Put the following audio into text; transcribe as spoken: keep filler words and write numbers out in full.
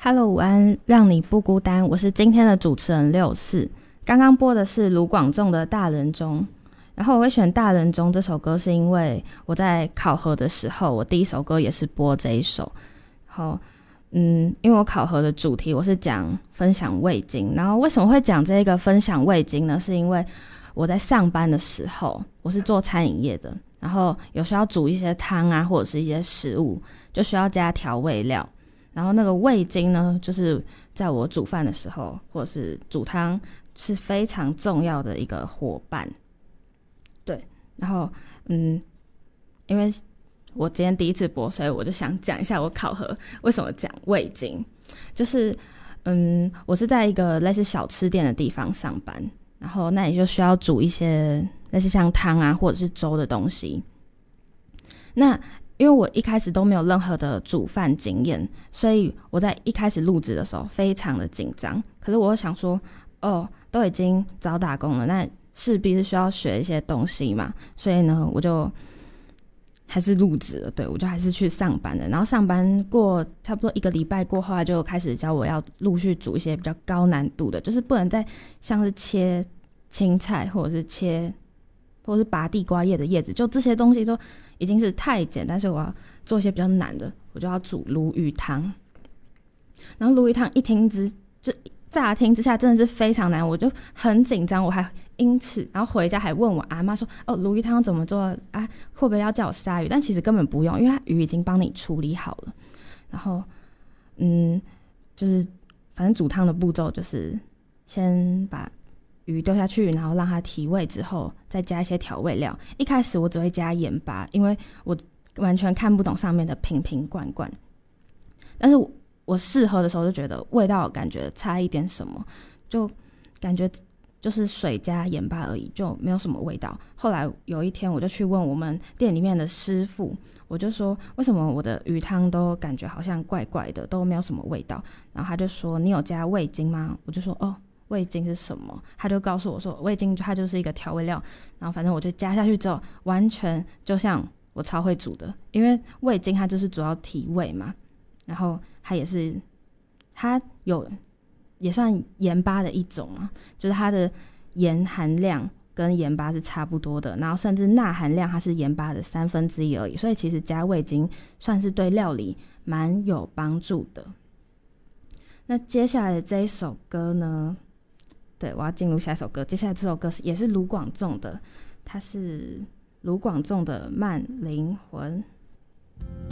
Hello， 午安，让你不孤单，我是今天的主持人六四。刚刚播的是卢广仲的《大人中》，然后我会选《大人中》这首歌，是因为我在考核的时候，我第一首歌也是播这一首。然后，嗯，因为我考核的主题我是讲分享味精，然后为什么会讲这个分享味精呢？是因为我在上班的时候，我是做餐饮业的，然后有需要煮一些汤啊，或者是一些食物，就需要加调味料。然后那个味精呢，就是在我煮饭的时候，或者是煮汤，是非常重要的一个伙伴。对，然后嗯，因为我今天第一次播，所以我就想讲一下我考核为什么讲味精。就是嗯，我是在一个类似小吃店的地方上班，然后那里就需要煮一些类似像汤啊或者是粥的东西。那因为我一开始都没有任何的煮饭经验，所以我在一开始录制的时候非常的紧张。可是我想说，哦，都已经找打工了，那势必是需要学一些东西嘛，所以呢，我就还是入职了。对，我就还是去上班了。然后上班过差不多一个礼拜过后，他就开始教我要陆续煮一些比较高难度的，就是不能再像是切青菜或者是切或者是拔地瓜叶的叶子，就这些东西都已经是太简单，所以我要做一些比较难的，我就要煮鲈鱼汤。然后鲈鱼汤一听之就乍听之下真的是非常难，我就很紧张，我还因此然后回家还问我阿妈说，哦，鲈鱼汤怎么做啊？会不会要叫我杀鱼？但其实根本不用，因为它鱼已经帮你处理好了。然后嗯，就是反正煮汤的步骤就是先把鱼丢下去，然后让它提味之后再加一些调味料。一开始我只会加盐巴，因为我完全看不懂上面的瓶瓶罐罐，但是我我试喝的时候就觉得味道感觉差一点什么，就感觉就是水加盐巴而已，就没有什么味道。后来有一天我就去问我们店里面的师傅，我就说为什么我的鱼汤都感觉好像怪怪的，都没有什么味道。然后他就说，你有加味精吗？我就说，哦，味精是什么？他就告诉我说，味精它就是一个调味料。然后反正我就加下去之后，完全就像我超会煮的，因为味精它就是主要提味嘛，然后它也是它有也算盐巴的一种啊，就是它的盐含量跟盐巴是差不多的，然后甚至钠含量它是盐巴的三分之一而已，所以其实加味精算是对料理蛮有帮助的。那接下来的这一首歌呢，对，我要进入下一首歌。接下来这首歌是也是卢广仲的，它是卢广仲的《慢灵魂》。